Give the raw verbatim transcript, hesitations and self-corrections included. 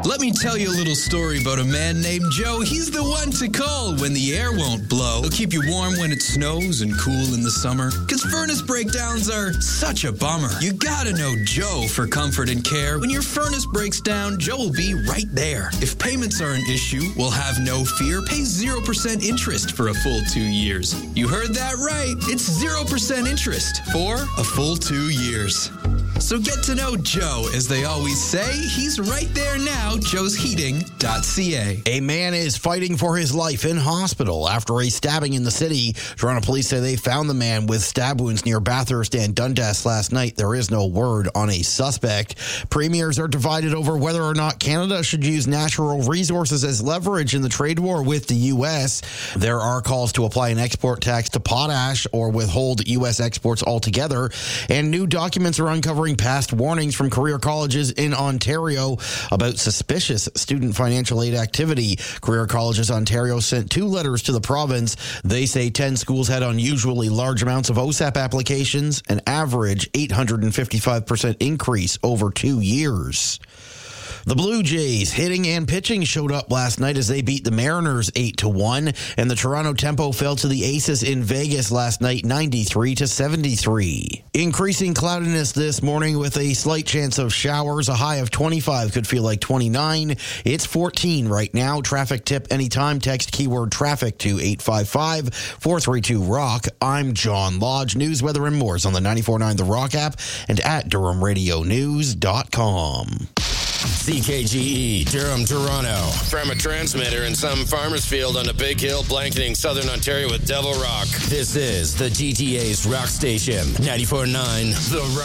Let me tell you a little story about a man named Joe. He's the one to call when the air won't blow. He'll keep you warm when it snows and cool in the summer. Because furnace breakdowns are such a bummer. You gotta know Joe for comfort and care. When your furnace breaks down, Joe will be right there. If payments are an issue, we'll have no fear. Pay zero percent interest for a full two years. You heard that right. It's zero percent interest for a full two years. So get to know Joe. As they always say, he's right there now, joes heating dot c a. A man is fighting for his life in hospital after a stabbing in the city. Toronto police say they found the man with stab wounds near Bathurst and Dundas last night. There is no word on a suspect. Premiers are divided over whether or not Canada should use natural resources as leverage in the trade war with the U S. There are calls to apply an export tax to potash or withhold U S exports altogether. And new documents are uncovering past warnings from career colleges in Ontario about suspicious student financial aid activity. Career Colleges Ontario sent two letters to the province. They say ten schools had unusually large amounts of O S A P applications, an average eight hundred fifty-five percent increase over two years. The Blue Jays hitting and pitching showed up last night as they beat the Mariners eight to one, and the Toronto Tempo fell to the Aces in Vegas last night ninety-three to seventy-three. Increasing cloudiness this morning with a slight chance of showers. A high of twenty-five could feel like twenty-nine. It's fourteen right now. Traffic tip anytime. Text keyword traffic to eight five five, four three two, rock. I'm John Lodge. News, weather, and more is on the ninety-four point nine The Rock app and at Durham Radio News dot com. C K G E, Durham, Toronto. From a transmitter in some farmer's field on a big hill blanketing southern Ontario with Devil Rock. This is the G T A's rock station, ninety-four point nine The Rock.